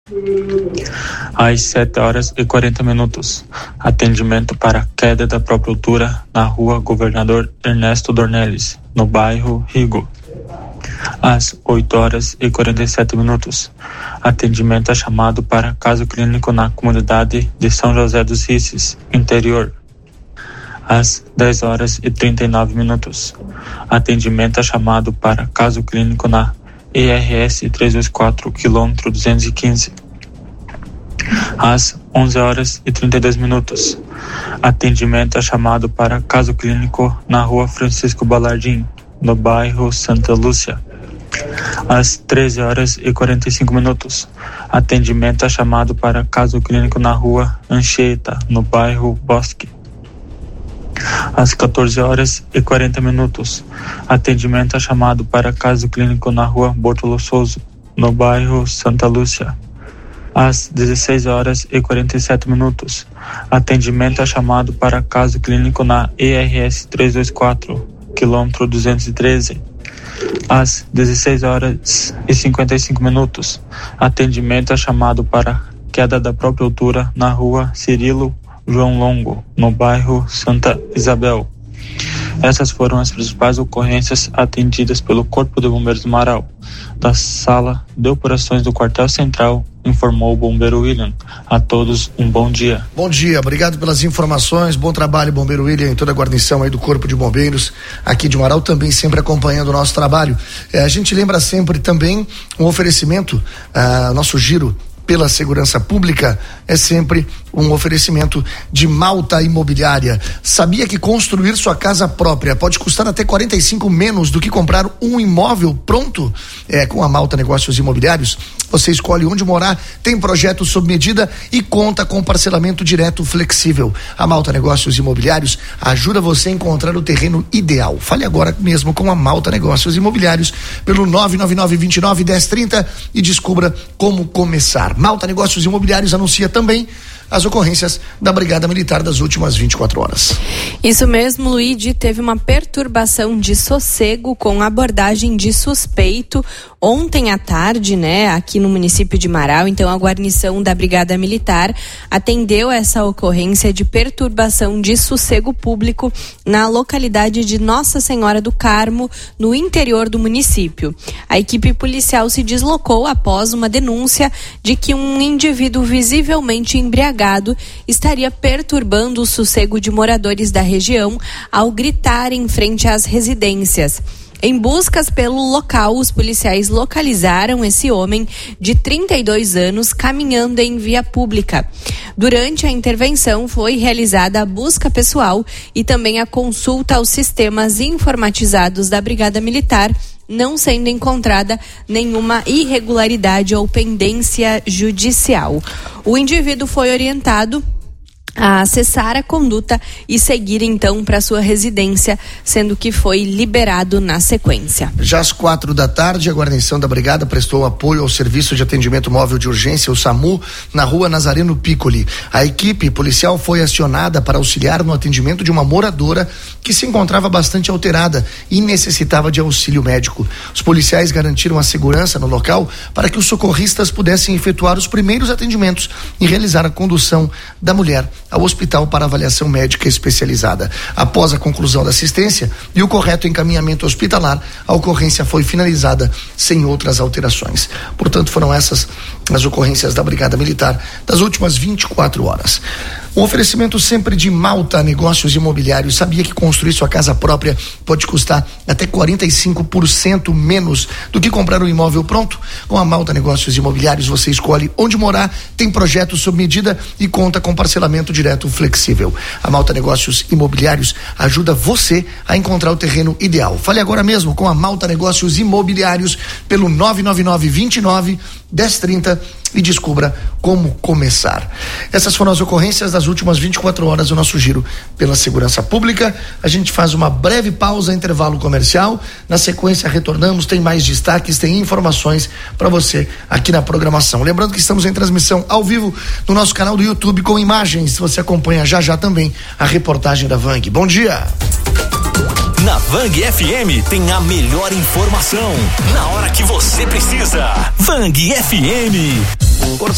Às 7h40, atendimento para queda da própria altura na rua Governador Ernesto Dornelles, no bairro Rigo. Às 8h47, atendimento a chamado para caso clínico na comunidade de São José dos Rices, interior. Às 10h39, atendimento a chamado para caso clínico na ERS 324, quilômetro 215. Às 11h32, atendimento a chamado para caso clínico na rua Francisco Balardim, no bairro Santa Lúcia. Às 13h45, atendimento a chamado para caso clínico na rua Anchieta, no bairro Bosque. Às 14h40, atendimento a chamado para caso clínico na rua Bortolo Souza, no bairro Santa Lúcia. Às 16h47, atendimento a chamado para caso clínico na ERS 324, quilômetro 213. Às 16h55, atendimento a chamado para queda da própria altura na rua Cirilo João Longo, no bairro Santa Isabel. Essas foram as principais ocorrências atendidas pelo Corpo de Bombeiros do Marau. Da sala de operações do quartel central, informou o bombeiro William. A todos um bom dia. Bom dia, obrigado pelas informações, bom trabalho, bombeiro William, e toda a guarnição aí do Corpo de Bombeiros aqui de Marau, também sempre acompanhando o nosso trabalho. A gente lembra sempre também um oferecimento, nosso giro pela segurança pública é sempre um oferecimento de Malta Imobiliária. Sabia que construir sua casa própria pode custar até 45% menos do que comprar um imóvel pronto? Com a Malta Negócios Imobiliários, você escolhe onde morar, tem projeto sob medida e conta com parcelamento direto flexível. A Malta Negócios Imobiliários ajuda você a encontrar o terreno ideal. Fale agora mesmo com a Malta Negócios Imobiliários pelo 999-29-1030 e descubra como começar. Malta Negócios Imobiliários anuncia também as ocorrências da Brigada Militar das últimas 24 horas. Isso mesmo, Luíde, teve uma perturbação de sossego com abordagem de suspeito ontem à tarde, aqui no município de Marau. Então a guarnição da Brigada Militar atendeu essa ocorrência de perturbação de sossego público na localidade de Nossa Senhora do Carmo, no interior do município. A equipe policial se deslocou após uma denúncia de que um indivíduo visivelmente embriagado estaria perturbando o sossego de moradores da região ao gritar em frente às residências. Em buscas pelo local, os policiais localizaram esse homem de 32 anos caminhando em via pública. Durante a intervenção foi realizada a busca pessoal e também a consulta aos sistemas informatizados da Brigada Militar, não sendo encontrada nenhuma irregularidade ou pendência judicial. O indivíduo foi orientado a acessar a conduta e seguir então para sua residência, sendo que foi liberado na sequência. Já às 4h, a guarnição da brigada prestou apoio ao Serviço de Atendimento Móvel de Urgência, o SAMU, na rua Nazareno Piccoli. A equipe policial foi acionada para auxiliar no atendimento de uma moradora que se encontrava bastante alterada e necessitava de auxílio médico. Os policiais garantiram a segurança no local para que os socorristas pudessem efetuar os primeiros atendimentos e realizar a condução da mulher ao hospital para avaliação médica especializada. Após a conclusão da assistência e o correto encaminhamento hospitalar, a ocorrência foi finalizada sem outras alterações. Portanto, foram essas as ocorrências da Brigada Militar das últimas 24 horas. Um oferecimento sempre de Malta Negócios Imobiliários. Sabia que construir sua casa própria pode custar até 45% menos do que comprar um imóvel pronto? Com a Malta Negócios Imobiliários você escolhe onde morar, tem projeto sob medida e conta com parcelamento direto flexível. A Malta Negócios Imobiliários ajuda você a encontrar o terreno ideal. Fale agora mesmo com a Malta Negócios Imobiliários pelo 999-29-1030 e descubra como começar. Essas foram as ocorrências das últimas 24 horas do nosso giro pela segurança pública. A gente faz uma breve pausa, intervalo comercial. Na sequência retornamos, tem mais destaques, tem informações para você aqui na programação. Lembrando que estamos em transmissão ao vivo no nosso canal do YouTube com imagens. Você acompanha já também a reportagem da Vang. Bom dia! Na Vang FM tem a melhor informação na hora que você precisa. Vang FM.